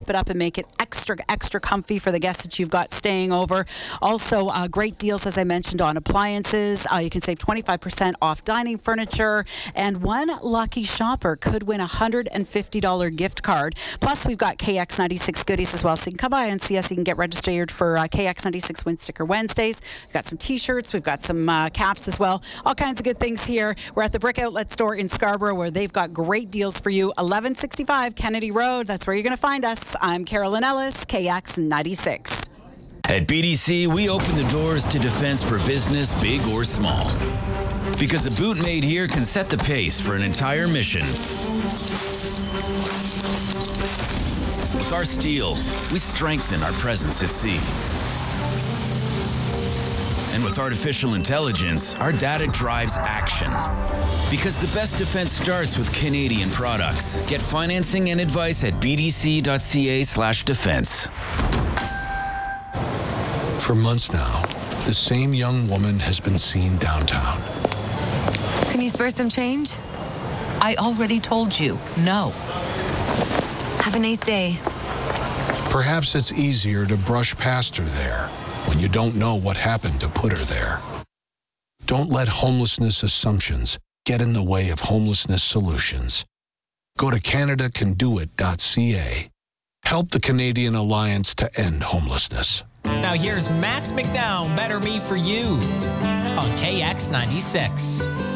pump it up and make it extra comfy for the guests that you've got staying over. Also, great deals, as I mentioned, on appliances. You can save 25% off dining furniture, and one lucky shopper could win a $150 gift card. Plus, we've got KX96 goodies as well, so you can come by and see us. You can get registered for KX96 Win Sticker Wednesdays. We've got some T-shirts. We've got some caps as well. All kinds of good things here. We're at the Brick Outlet store in Scarborough, where they've got great deals for you. 1165 Kennedy Road. That's where you're going to find us. I'm Carolyn Ellis, KX96. At BDC, we open the doors to defense for business, big or small. Because a boot made here can set the pace for an entire mission. With our steel, we strengthen our presence at sea. And with artificial intelligence, our data drives action. Because the best defense starts with Canadian products. Get financing and advice at bdc.ca/defense. For months now, the same young woman has been seen downtown. Can you spare some change? I already told you, no. Have a nice day. Perhaps it's easier to brush past her there when you don't know what happened to put her there. Don't let homelessness assumptions get in the way of homelessness solutions. Go to CanadaCanDoIt.ca. Help the Canadian Alliance to end homelessness. Now here's Max McDowell, Better Me For You on KX96.